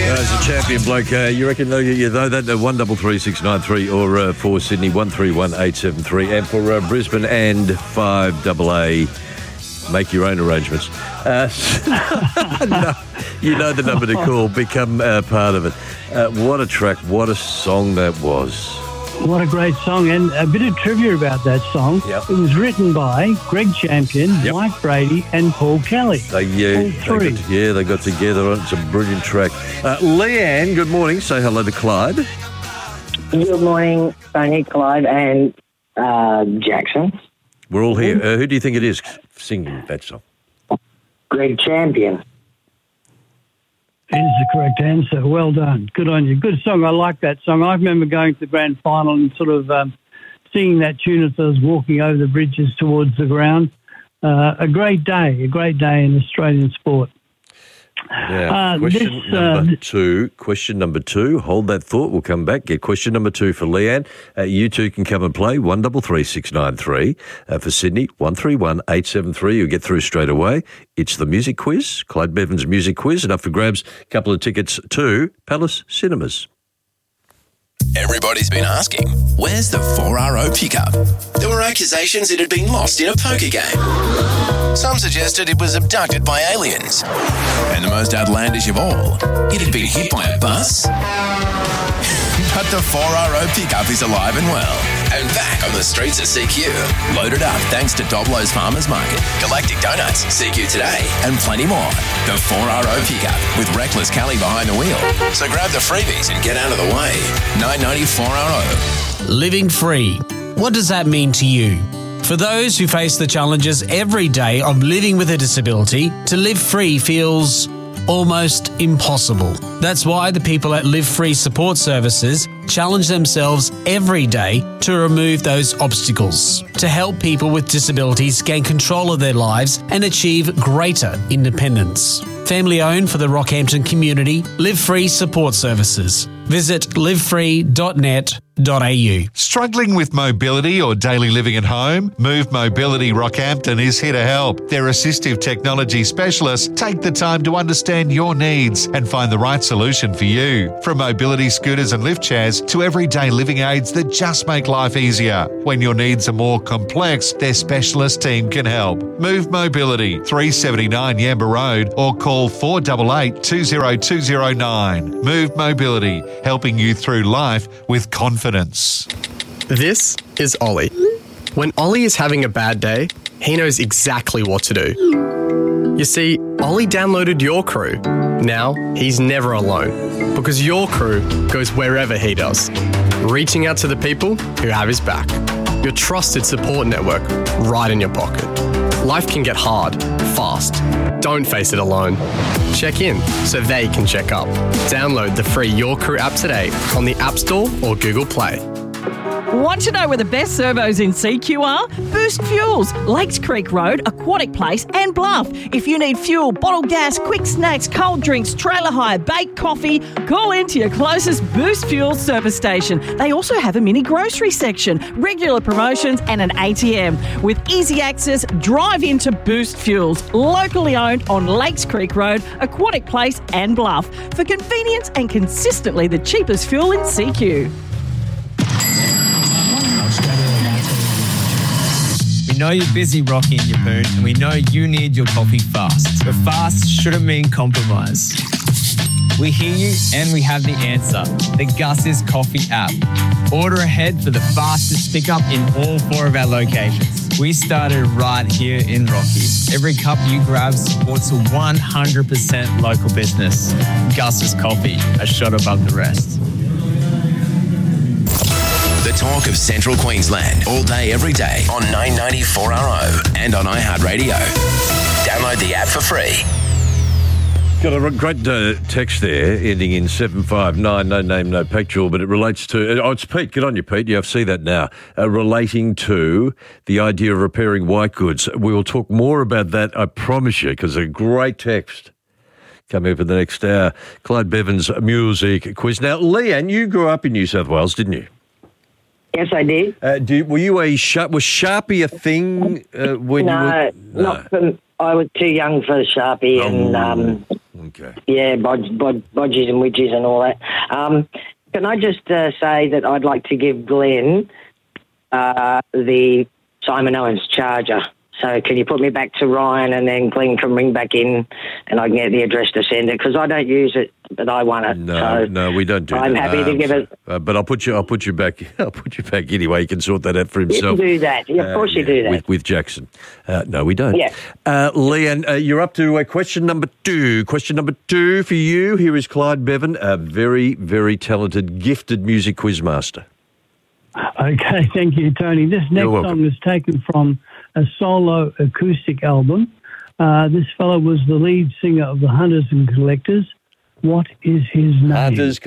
As a champion bloke, you reckon you know that 133693 or for Sydney 131873 and for Brisbane and 5AA. Make your own arrangements. No, you know the number to call. Become part of it. What a track! What a song that was. What a great song. And a bit of trivia about that song. Yep. It was written by Greg Champion, Yep. Mike Brady and Paul Kelly. They got together on it. It's a brilliant track. Leanne, good morning. Say hello to Clyde. Good morning, Tony, Clyde, and Jackson. We're all here. Who do you think it is singing that song? Greg Champion. Is the correct answer. Well done. Good on you. Good song. I like that song. I remember going to the grand final and sort of singing that tune as I was walking over the bridges towards the ground. A great day in Australian sport. Yeah. Question number two. Hold that thought. We'll come back. Get question number two for Leanne. You two can come and play 133693 for Sydney 131873. You'll get through straight away. It's the music quiz, Clyde Bevan's music quiz, and up for grabs, a couple of tickets to Palace Cinemas. Everybody's been asking, where's the 4RO pickup? There were accusations it had been lost in a poker game. Some suggested it was abducted by aliens. And the most outlandish of all, it had been hit by a bus. But the 4RO pickup is alive and well, and back on the streets of CQ. Loaded up thanks to Doblo's Farmers Market, Galactic Donuts, CQ Today, and plenty more. The 4RO pickup with Reckless Kelly behind the wheel. So grab the freebies and get out of the way. 990 4RO. Living free. What does that mean to you? For those who face the challenges every day of living with a disability, to live free feels almost impossible. That's why the people at Live Free Support Services challenge themselves every day to remove those obstacles, to help people with disabilities gain control of their lives and achieve greater independence. Family owned for the Rockhampton community, Live Free Support Services. Visit livefree.net.au. Struggling with mobility or daily living at home? Move Mobility Rockhampton is here to help. Their assistive technology specialists take the time to understand your needs and find the right solution for you. From mobility scooters and lift chairs to everyday living aids that just make life easier. When your needs are more complex, their specialist team can help. Move Mobility, 379 Yamba Road, or call 488 20209. Move Mobility, helping you through life with confidence. This is Ollie. When Ollie is having a bad day, he knows exactly what to do. You see, Ollie downloaded Your Crew. Now, he's never alone, because Your Crew goes wherever he does, reaching out to the people who have his back. Your trusted support network right in your pocket. Life can get hard, fast. Don't face it alone. Check in so they can check up. Download the free Your Crew app today on the App Store or Google Play. Want to know where the best servos in CQ are? Boost Fuels, Lakes Creek Road, Aquatic Place and Bluff. If you need fuel, bottled gas, quick snacks, cold drinks, trailer hire, baked coffee, call into your closest Boost Fuels service station. They also have a mini grocery section, regular promotions and an ATM. With easy access, drive into Boost Fuels, locally owned on Lakes Creek Road, Aquatic Place and Bluff. For convenience and consistently the cheapest fuel in CQ. We know you're busy, Rocky and Yapoon, and we know you need your coffee fast. But fast shouldn't mean compromise. We hear you and we have the answer. The Gus's Coffee app. Order ahead for the fastest pickup in all 4 of our locations. We started right here in Rocky. Every cup you grab supports a 100% local business. Gus's Coffee, a shot above the rest. The talk of Central Queensland, all day, every day on 990 4RO and on iHeartRadio. Download the app for free. Got a great text there, ending in 759, no name, no picture, but it relates to... it's Pete. Good on you, Pete. Yeah, I see that now. Relating to the idea of repairing white goods. We will talk more about that, I promise you, because a great text coming for the next hour. Clyde Bevan's music quiz. Now, Leanne, you grew up in New South Wales, didn't you? Yes, I did. Were you was Sharpie a thing when you were... No, not for... I was too young for Sharpie, and Okay. Yeah, bodges and widges and all that. Can I just say that I'd like to give Glenn the Simon Owens Charger. So can you put me back to Ryan, and then Glenn can ring back in and I can get the address to send it, because I don't use it, but I want it. No, we don't do I'm that. happy to give it. But I'll put you back. I'll put you back anyway. You can sort that out for himself. You can do that. Yeah, of course you do that. With Jackson. No, we don't. Yeah. Leanne, you're up to question number 2. Question number 2 for you. Here is Clyde Bevan, a very, very talented, gifted music quizmaster. Okay, thank you, Tony. This next song is taken from a solo acoustic album. This fellow was the lead singer of the Hunters and Collectors. What is his name? Hunters,